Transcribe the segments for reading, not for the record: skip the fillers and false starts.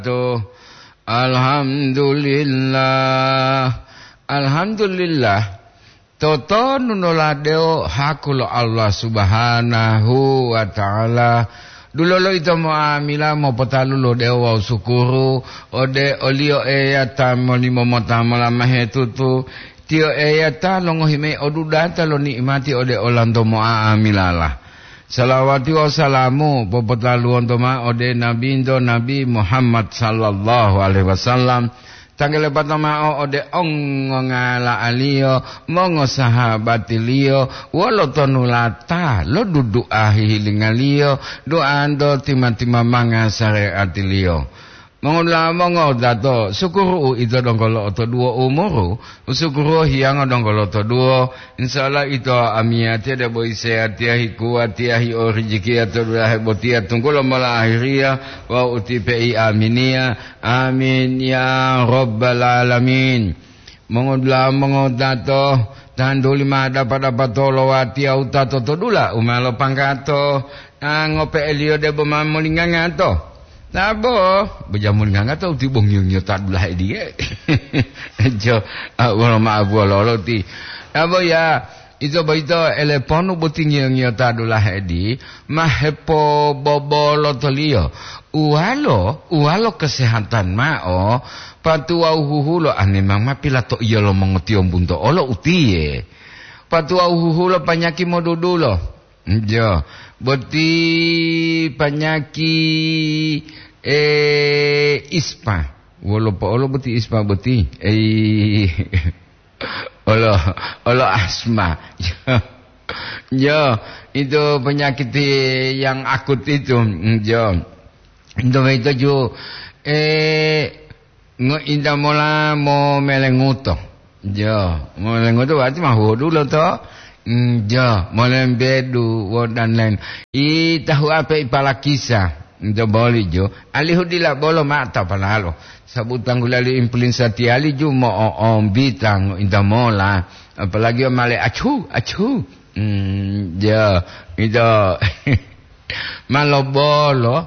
Alhamdulillah toto nunoladeo hakulo Allah subhanahu wa ta'ala dulolo ito mo amila mo patalulo deo wa sukuru ode olio eyata molimo motamala mahetutu tio eyata longo hime odudata lo nikmati ode olando mo amilala salawati wa salamu popataluon toma ode Nabi Muhammad sallallahu alaihi wasallam tanggele patama ode ngala alio mongo sahabatilio walo tonulata lo dudu ahi hilingalio doando tima-tima manga syariatilio mongo dato sukuru itu dongkolo oto duo umuru sukuru hiang dongkolo oto duo insyaallah itu amiati ada boy seatia hikuatia hi orijiki atau dah botia tunggulo mala akhiria wa utipi aminia amin ya rabbal alamin mongo dato tanduli mada pada patolo watia utato todula umalo pangkato ngope elio de bomamolingangato Nabo, bejamul nganga tau ti bong yung tak belah dia. Jo, wala maaf wala ti. Nabo ya, itu eleponu buting yung tak belah di, mahepo bobolo tolio. Ualo kesehatan mao, patua uhulo animang mapilato iyo lo mengutiom bunto olo utie. Patua uhulo panyaki modudulo. Jo, boti panyaki ispa olo beti ispa beti olo asma jo itu penyakit yang akut itu jo itu jo indah mola mo melenguto jo melenguto berarti mahu dulu toh jo molembedu dan lain tahu apa ipala kisah Ito boli jo alihudila bolo mata palalo sabut tanggulali impulin satiali jo mo bitang inda mola apalagi male achu jo ito malobolo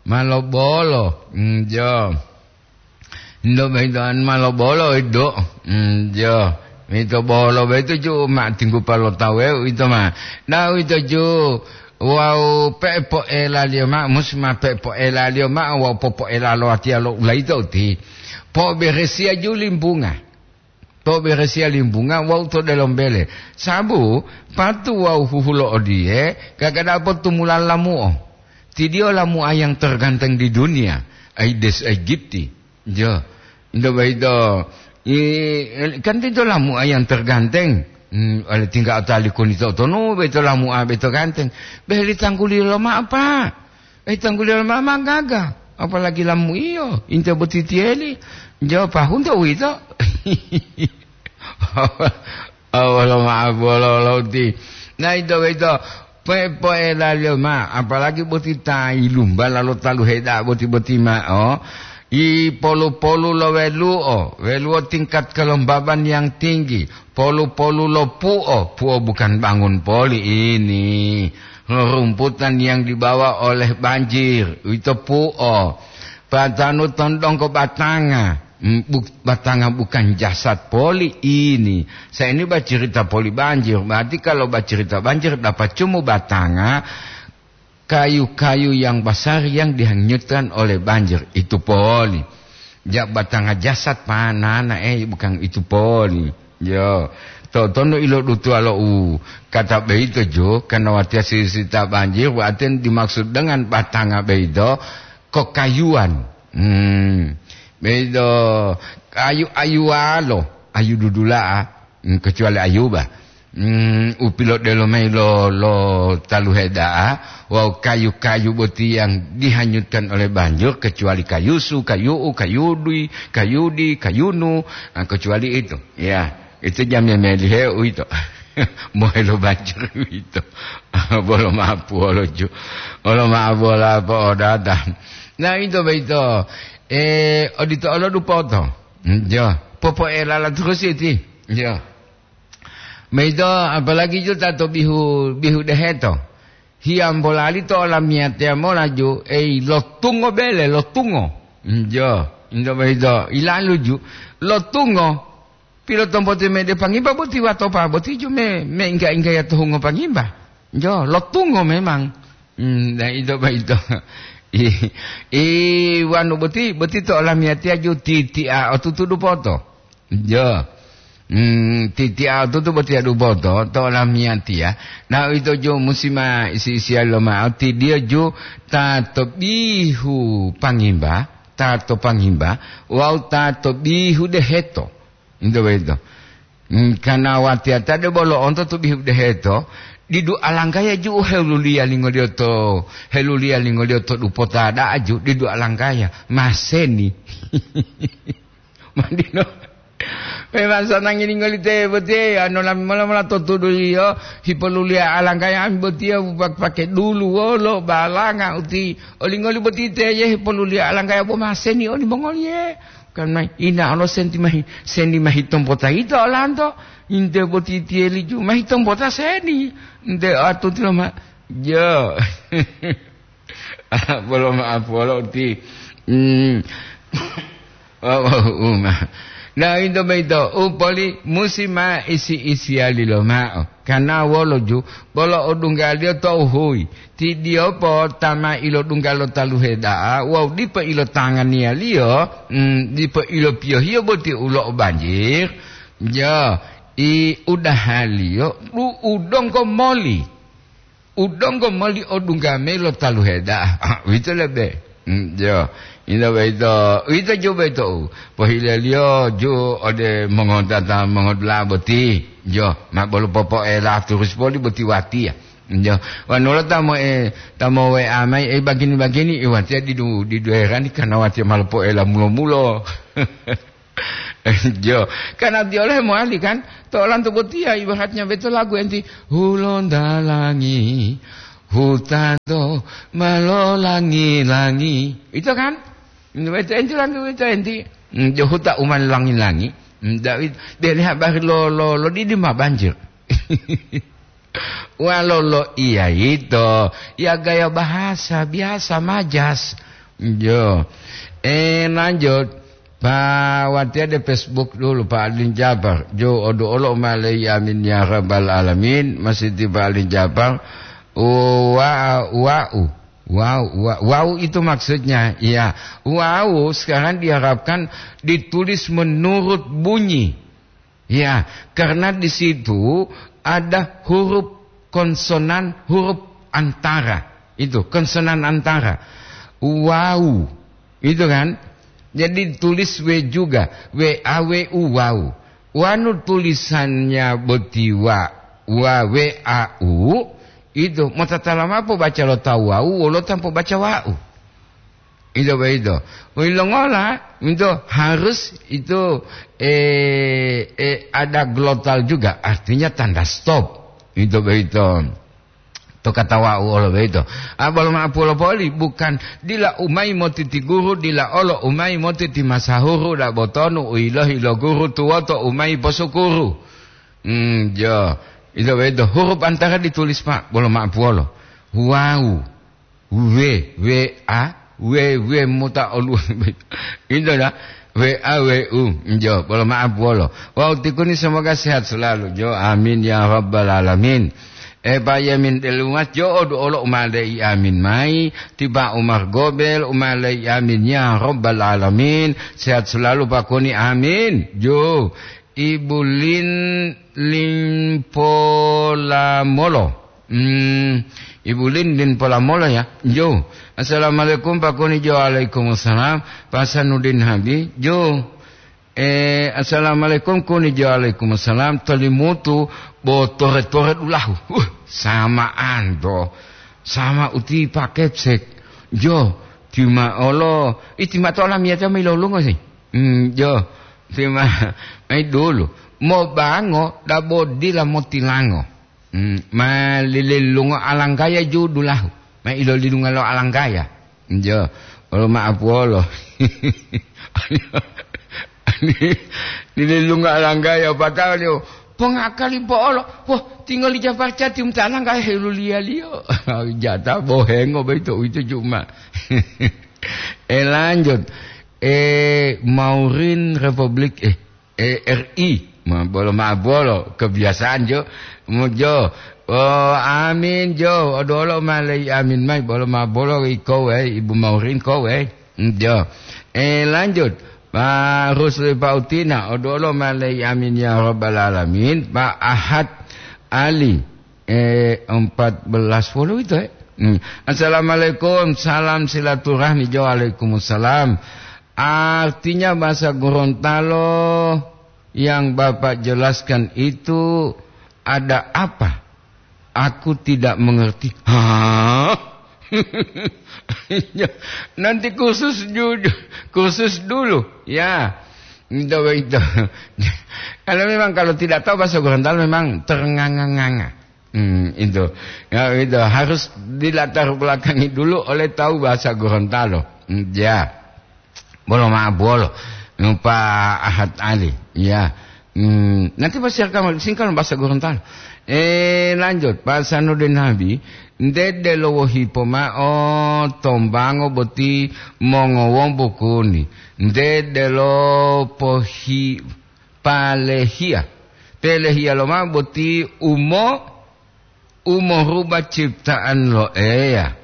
jo ndo baidan malobolo ido jo ito bolo beto jo mak tinggu palo tawe ito ma na ito jo Wow pepo elalio ma musma pepo elalio ma wow popo elalo atia lo laito ti po beresia ju limbunga wow to delombele sabu patu wow huhulo odie kagak dapat tumulan lamu ti dio lamu yang terganteng di dunia Aedes aegypti jo indo baido kan itu lamu yang terganteng oleh tinggal tali kunito tono beto lamu beto ganteng beli tangguli lama apa tangguli lama gaga apalagi lamu iyo inte botitieli jawab pahun tau itu awalo maaf walo ti nah itu pepo elalio ma apalagi botita ilumba lalu talu heda boti ma I polu-polu lo welu tingkat kelembaban yang tinggi. Polu-polu lo puo bukan bangun poli ini. Rumputan yang dibawa oleh banjir, itu puo. Batanu tondong ke batanga. Batanga bukan jasad poli ini. Saya ini bercerita poli banjir. Berarti kalau bercerita banjir dapat cuma batanga. Kayu-kayu yang besar yang dihanyutkan oleh banjir itu poli. Jak batang jasad panana bukan itu poli. Yo, tono ilo dutu alo kata beito jo karena watia sita banjir waten dimaksud dengan batang beito kokayuan. Beito ayu ayu dudula kecuali ayuba. Upilot delo lo taluheda wow kayu-kayu boti yang dihanyutkan oleh banjir kecuali kayusu, kayudi, kayunu kecuali itu ya itu jamnya melihe itu mohelo banjir itu bolo maaf bolo ju bolo maaf bola apa dada nah itu odito olo dupoto jo popo elala terus itu jo Meido apalagi jo tato bihu deheto. Hiam bolali to la miate mola jo lo tungo bele lo tungo. Jo, indo beito. Ilalu ju. Lo tungo. Pilo tompote me de pangimba boti wato pa boti ju me inga ya tuhungo pangimba. Jo, lo tungo memang. Nah itu beito. Wanu boti to alamiati aju titia otutu poto. Jo. Titia tu boti adu boto to alamiati ya. Nah itu jo musima isi aloma ti dia jo tato bihu pangimba. Tato pangimba wau tato bihu de heto indo beto kana wati atade bolo onto to bihu de heto didu alangkaya ju helulia lingo dio to dupota ada aju didu alangkaya maseni mandino memang sanang ini ngolite beti anu lama to yo hipelulia alangkaya beti pakai dulu lo balanga uti olingoli beti te ye hipelulia alangkaya bo maseni oli bongolye kan mai ina ono senti mahi tompota ito lanto inte beti tieli ju mahi tompota seni inte atu tilo ma yo bolo uti Na indo beito upoli musima isi alilo mao kana wolo ju bolo odunggalio to hui ti dio po tama ilo dunggalo taluheda wow dipa ilo tangania lio dipa ilo pio hio boti ulo banjir jo udah halio udong ko moli odunggame lo taluheda itu lebe jo ina beito ita jo beito pohilelio jo ode mongodata mongodla boti jo mak bolu popo la terus boli boti wati ya jo wanola tamo we amai bagini iwati di daerah ni kana wati malpo la mulo jo kana dioleh moali kan tolan tu boti ya ibaratnya betul lagu enti hulon dalangi hutan do malolangi itu kan itu enti jo huta uman langi dia lihat bahir lo di mah banjir walau iya itu ya gaya bahasa biasa majas jo lanjut Pak Wati ada Facebook dulu Pak Alin Jabar jo odo olo malai amin ya rabbal alamin masih di Pak Alin Jabar wow itu maksudnya ya wow sekarang diharapkan ditulis menurut bunyi ya karena di situ ada huruf konsonan huruf antara itu konsonan antara wow itu kan jadi tulis w juga w a w u wow wanu tulisannya beti wa w a u itu mau tata lama apa baca lo tahu wau lo tanpa baca wau itu begitu wilongola itu harus itu ada glotal juga artinya tanda stop itu begitu to kata wau lo begitu abal ma pulo poli bukan dila umai motiti guru dila olo umai motiti masahuru da botonu ilahi lo guru tuwa to umai posukuru jo itu begitu huruf antara ditulis Pak bolo mak puolo wow w muta olu itu dah w a w u jo bolo mak puolo wow tikuni semoga sehat selalu jo amin ya rabbal alamin bayamin delumat jo odo olo umalai amin mai tiba Umar Gobel umalai amin ya rabbal alamin sehat selalu Pak Koni amin jo Ibu Lin Polamolo Ibu Lin Polamolo ya jo assalamualaikum Pak Koni jo waalaikumsalam Pak Sanudin Habi jo assalamualaikum Koni jo waalaikumsalam talimutu bo toret ulahu sama ando sama uti paket sek jo tima olo itima tolam ya tama ilolungo sih jo tima mai dulu mo bango dabo dila motilango ma lililungo alangkaya judulahu ma ilo lilunga lo alangkaya jo olo maaf wolo lililunga alangkaya patah lio pengakali polo wah tinggal di Jakarta tium tanang kaya helulia lio jatah bohengo begitu itu cuma lanjut Maurin Republik RI bolo kebiasaan jo amin jo odolo malai amin mai bolo iko Ibu Maurin ko jo lanjut Pak Rusli Pautina odolo malai amin ya rabbal alamin. Pak Ahad Ali 14 follow itu Assalamualaikum, salam silaturahmi. Waalaikumsalam. Artinya bahasa Gorontalo yang Bapak jelaskan itu ada apa? Aku tidak mengerti. Hah? Nanti kursus dulu ya. Itu. Kalau tidak tahu bahasa Gorontalo memang ternganga-nganga. Itu harus dilatar belakangi dulu oleh tahu bahasa Gorontalo. Ya. Bolo Pak Ahad Ali. Ya. Nanti pasti akan singkat bahasa Gorontalo. Lanjut Pak Sanudin Nabi. Ndede lowo hipoma tombango boti mongowong bukuni. Ndede lo pohi palehia. Pelehia lo ma boti umo rubah ciptaan lo ya.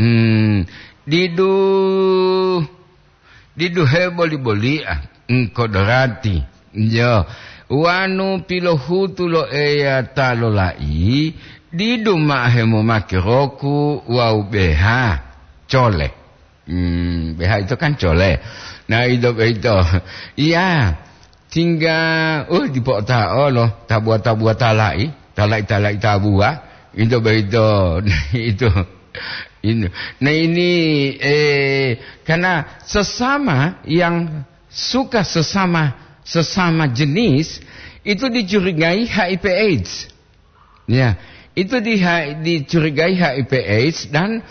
Didu heboli kodrati jo wanu pilohutu lo talo lai didu mahemu makiroku wau beha cole. Beha itu kan cole. Nah itu iya tinggal dipok tao lo tabuat talai tabua itu itu. Nah ini karena sesama yang suka sesama jenis itu dicurigai HIV AIDS. Ya, itu dicurigai HIV AIDS dan